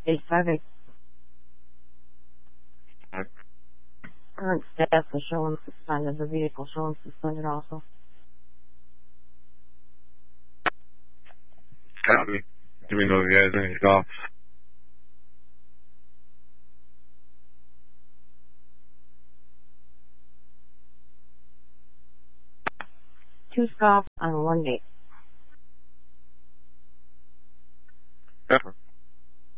858. Current status is showing suspended. The vehicle showing suspended also. Copy. Do we know if he has any stops? 2 stops on 1 day. Pepper.